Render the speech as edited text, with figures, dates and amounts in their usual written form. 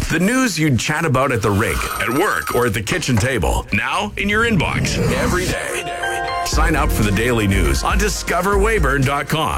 The news you'd chat about at the rink, at work, or at the kitchen table. Now in your inbox every day. Sign up for the daily news on discoverweyburn.com.